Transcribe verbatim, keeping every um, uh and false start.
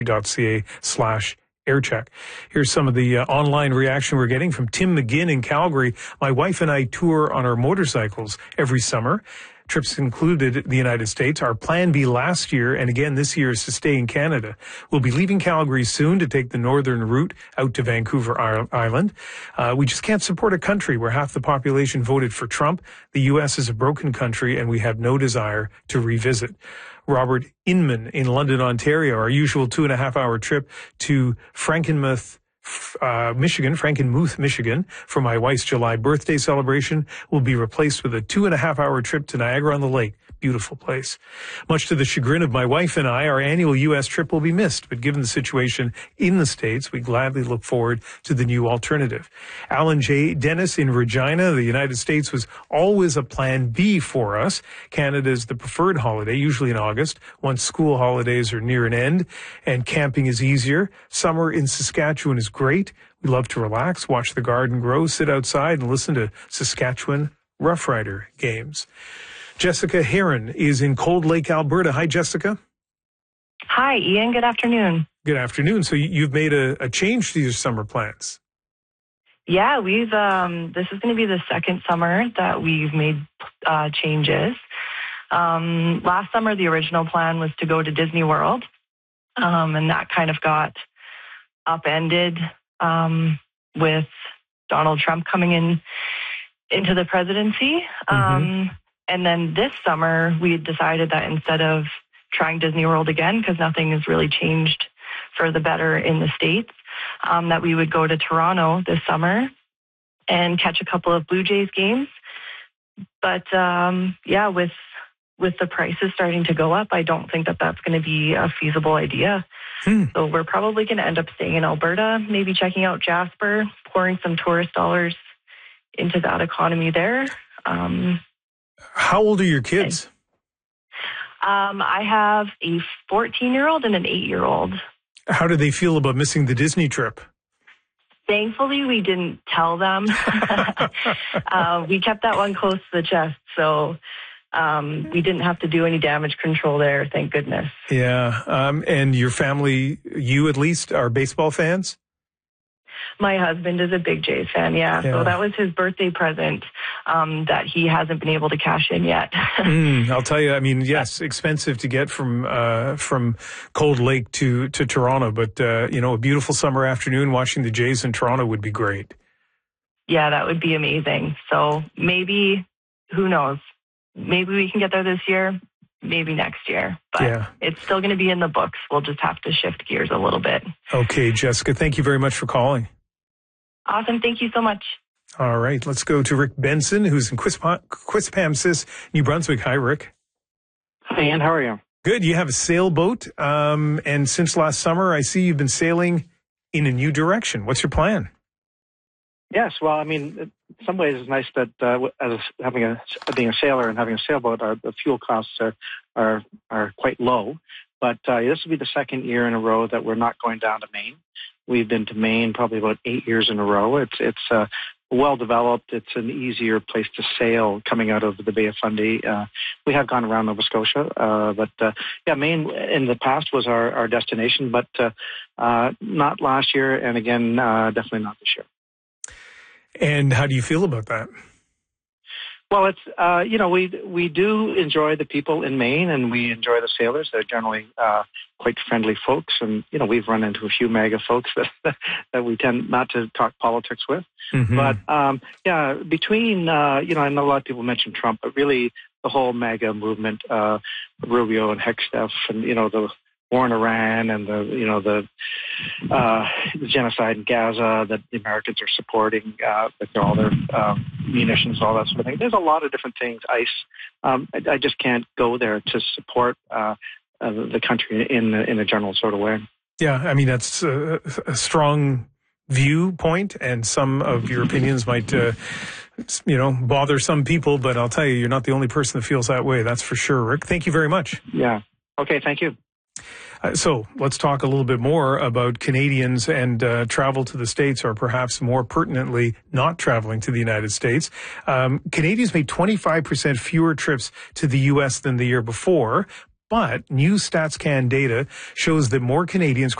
ca slash aircheck. Here's some of the uh, online reaction we're getting from Tim McGinn in Calgary. My wife and I tour on our motorcycles every summer. Trips included the United States. Our plan B last year and again this year is to stay in Canada. We'll be leaving Calgary soon to take the northern route out to Vancouver Island. Uh, we just can't support a country where half the population voted for Trump. The U S is a broken country and we have no desire to revisit. Robert Inman in London, Ontario, our usual two and a half hour trip to Frankenmuth, Uh, Michigan, Frankenmuth, Michigan, for my wife's July birthday celebration will be replaced with a two and a half hour trip to Niagara-on-the-Lake. Beautiful place. Much to the chagrin of my wife and I, our annual U S trip will be missed, but given the situation in the States, we gladly look forward to the new alternative. Alan J. Dennis in Regina, the United States was always a plan B for us. Canada is the preferred holiday, usually in August, once school holidays are near an end, and camping is easier. Summer in Saskatchewan is great. We love to relax, watch the garden grow, sit outside, and listen to Saskatchewan Rough Rider games. Jessica Heron is in Cold Lake, Alberta. Hi, Jessica. Hi, Ian. Good afternoon. Good afternoon. So you've made a, a change to your summer plans. Yeah, we've. Um, this is going to be the second summer that we've made uh, changes. Um, last summer, the original plan was to go to Disney World, um, and that kind of got upended um, with Donald Trump coming in into the presidency. Mm-hmm. Um, And then this summer, we had decided that instead of trying Disney World again, because nothing has really changed for the better in the States, um, that we would go to Toronto this summer and catch a couple of Blue Jays games. But um, yeah, with with the prices starting to go up, I don't think that that's going to be a feasible idea. Hmm. So we're probably going to end up staying in Alberta, maybe checking out Jasper, pouring some tourist dollars into that economy there. Um, How old are your kids? Um, I have a fourteen-year-old and an eight-year-old. How do they feel about missing the Disney trip? Thankfully, we didn't tell them. uh, we kept that one close to the chest, so um, we didn't have to do any damage control there, thank goodness. Yeah, um, and your family, you at least, are baseball fans? My husband is a big Jays fan, yeah. yeah. So that was his birthday present um, that he hasn't been able to cash in yet. mm, I'll tell you, I mean, yes, expensive to get from uh, from Cold Lake to, to Toronto, but, uh, you know, a beautiful summer afternoon watching the Jays in Toronto would be great. Yeah, that would be amazing. So maybe, who knows, maybe we can get there this year, maybe next year. But yeah. It's still going to be in the books. We'll just have to shift gears a little bit. Okay, Jessica, thank you very much for calling. Awesome. Thank you so much. All right. Let's go to Rick Benson, who's in Quispamsis, New Brunswick. Hi, Rick. Hi, Ian. How are you? Good. You have a sailboat. Um, and since last summer, I see you've been sailing in a new direction. What's your plan? Yes. Well, I mean, in some ways it's nice that uh, as having a, being a sailor and having a sailboat, our, the fuel costs are, are, are quite low. But uh, this will be the second year in a row that we're not going down to Maine. We've been to Maine probably about eight years in a row. It's it's uh, well developed. It's an easier place to sail coming out of the Bay of Fundy. Uh, we have gone around Nova Scotia, uh, but uh, yeah, Maine in the past was our, our destination, but uh, uh, not last year, and again, uh, definitely not this year. And how do you feel about that? Well, it's, uh, you know, we we do enjoy the people in Maine, and we enjoy the sailors. They're generally uh, quite friendly folks, and, you know, we've run into a few MAGA folks that, that we tend not to talk politics with. Mm-hmm. But, um, yeah, between, uh, you know, I know a lot of people mention Trump, but really the whole MAGA movement, uh, Rubio and Hecksteff and, you know, the war in Iran and the, you know, the, uh, the genocide in Gaza that the Americans are supporting, uh, with all their, um, munitions, all that sort of thing. There's a lot of different things. ICE, um, I, I just can't go there to support, uh, uh the country in, in a general sort of way. Yeah. I mean, that's a, a strong viewpoint, and some of your opinions might, uh, you know, bother some people, but I'll tell you, you're not the only person that feels that way. That's for sure. Rick, thank you very much. Yeah. Okay. Thank you. Uh, so let's talk a little bit more about Canadians and uh, travel to the States, or perhaps more pertinently, not traveling to the United States. Um, Canadians made twenty-five percent fewer trips to the U S than the year before. But new StatsCan data shows that more Canadians